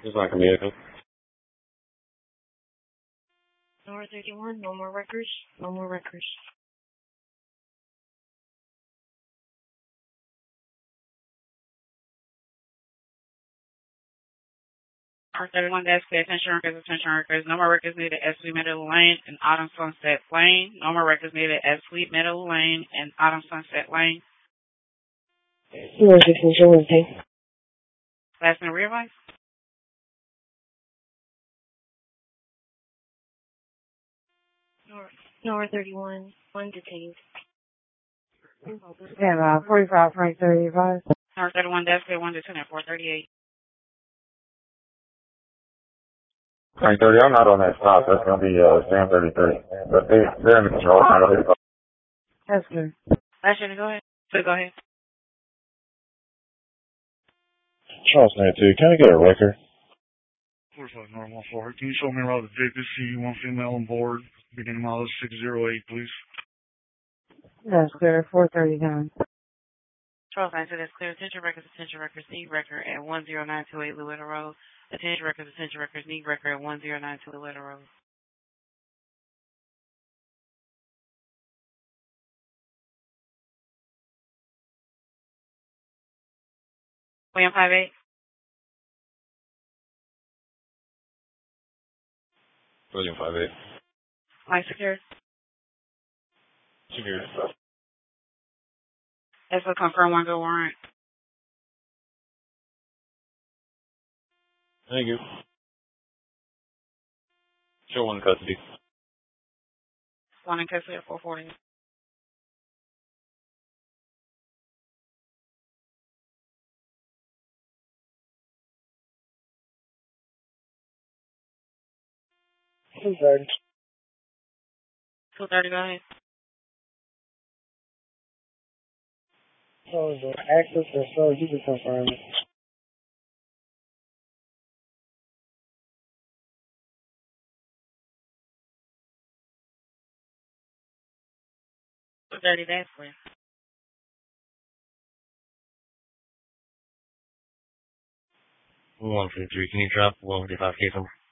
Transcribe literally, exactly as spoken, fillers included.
It's not communicating. Number thirty-one, no more records. No more records. R thirty-one, that's clear. Attention records, attention records. No more records needed at Sweet Meadow Lane and Autumn Sunset Lane. No more records needed at Sweet Meadow Lane and Autumn Sunset Lane. Number sixteen, show Wednesday. Last in the rear lights. Number thirty-one, one detained. Yeah, uh, forty-five, Frank, thirty-five. Number thirty-one, that's clear. One detained at four thirty-eight. Frank thirty, I'm not on that stop. That's going to be uh, Sam thirty-three. But they, they're in the control. That's good. Last year, go ahead. So go ahead. Charles ninety-two, can I get a record? forty-five normal four. Can you show me around the vehicle? See one female on board, beginning mileage six zero eight, please. That's clear, four thirty-nine. Charles ninety-two, that's clear. Attention records, attention records, need record at one zero nine two eight Louetta Road. Attention records, attention records, need record at one zero nine two Louetta Road. William five eight. William five eight. Light secured. Secured. That's a confirm one good warrant. Thank you. Show one in custody. One in custody at four forty. two thirty. two thirty, go ahead. So is it active or so you can confirm it? two thirty, that's clear. one fifty-three, can you drop one fifty-five case number?